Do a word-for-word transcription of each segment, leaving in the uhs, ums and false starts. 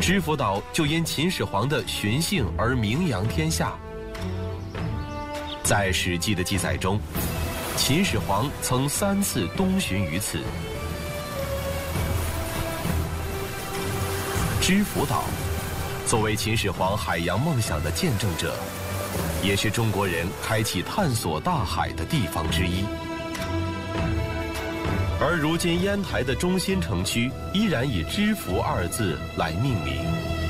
知府岛就因秦始皇的巡幸而名扬天下。在《史记》的记载中，秦始皇曾三次东巡于此。知府岛作为秦始皇海洋梦想的见证者，也是中国人开启探索大海的地方之一。而如今烟台的中心城区依然以知府二字来命名。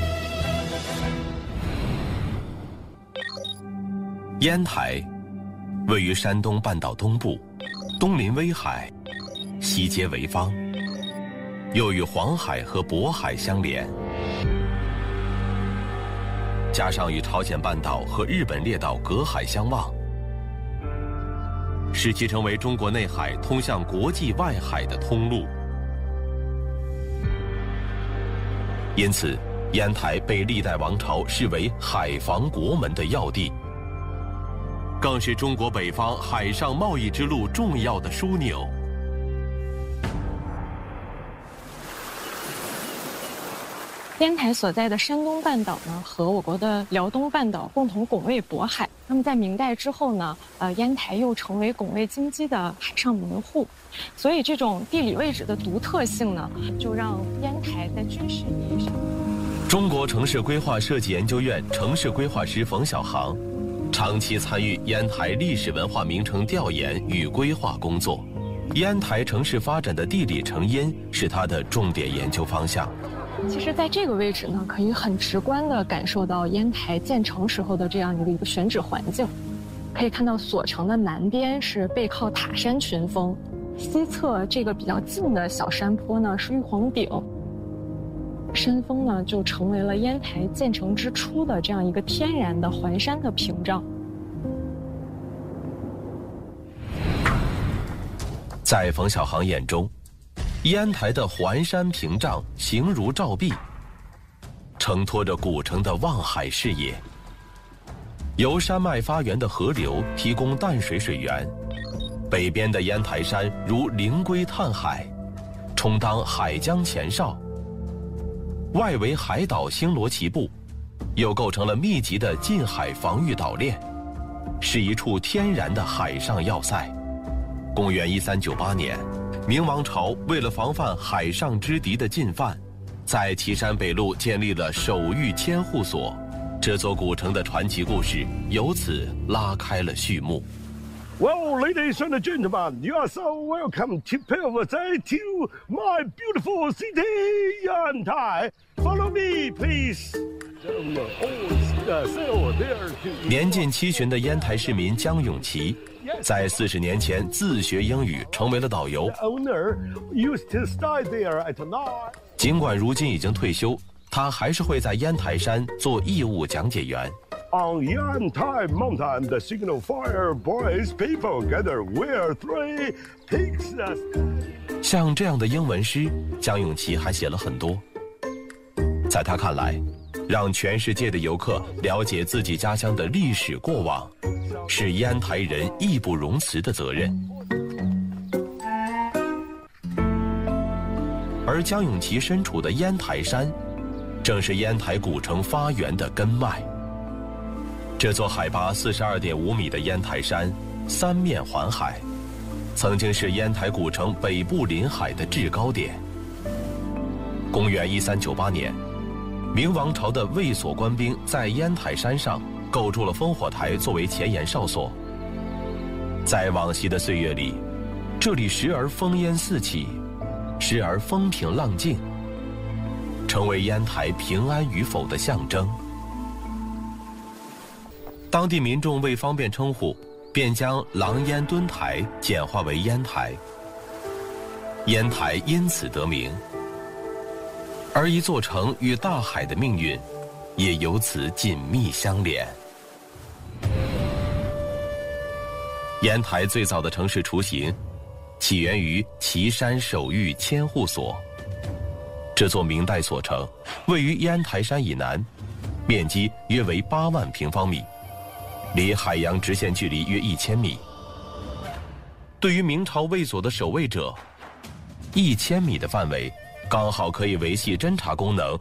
烟台位于山东半岛东部，东临威海，西接潍坊，又与黄海和渤海相连，加上与朝鲜半岛和日本列岛隔海相望，使其成为中国内海通向国际外海的通路。因此，烟台被历代王朝视为海防国门的要地，更是中国北方海上贸易之路重要的枢纽。 烟台所在的山东半岛呢，和我国的辽东半岛共同拱卫渤海。那么在明代之后呢，呃，烟台又成为拱卫京畿的海上门户。所以这种地理位置的独特性呢，就让烟台在军事意义上。 中国城市规划设计研究院城市规划师冯小航，长期参与烟台历史文化名城调研与规划工作。烟台城市发展的地理成因是他的重点研究方向。 其实在这个位置呢，可以很直观地感受到烟台建成时候的这样一个一个选址环境。可以看到锁城的南边是背靠塔山群峰，西侧这个比较近的小山坡呢是玉皇顶。山峰呢就成为了烟台建成之初的这样一个天然的环山的屏障。 在冯小航眼中，烟台的环山屏障形如照壁，承托着古城的望海视野。由山脉发源的河流提供淡水水源，北边的烟台山如灵龟探海，充当海江前哨。外围海岛星罗棋布，又构成了密集的近海防御岛链，是一处天然的海上要塞。公元一三九八年，明王朝为了防范海上之敌的进犯，在岐山北路建立了守御千户所，这座古城的传奇故事由此拉开了序幕。 Well, ladies and gentlemen, you are so welcome to pay a visit to my beautiful city, Yantai. Follow me, please. 年近七旬的烟台市民江永琪，在四十年前自学英语，成为了导游。尽管如今已经退休，他还是会在烟台山做义务讲解员。 On Yantai Mountain, the signal fire boys people gather where three pigs. 像这样的英文诗，江永琪还写了很多。在他看来，让全世界的游客了解自己家乡的历史过往，是烟台人义不容辞的责任。而江永琪身处的烟台山，正是烟台古城发源的根脉。这座海拔四十二点五米的烟台山，三面环海，曾经是烟台古城北部临海的制高点。公元一三九八年，明王朝的卫所官兵在烟台山上构筑了烽火台作为前沿哨所。在往昔的岁月里，这里时而烽烟四起，时而风平浪静，成为烟台平安与否的象征。当地民众为方便称呼，便将狼烟墩台简化为烟台，烟台因此得名。而一座城与大海的命运，也由此紧密相连。烟台最早的城市雏形，起源于岐山守御千户所。这座明代所城位于烟台山以南，面积约为八万平方米。离海洋直线距离约一千米。对于明朝卫所的守卫者，一千米的范围刚好可以维系侦察功能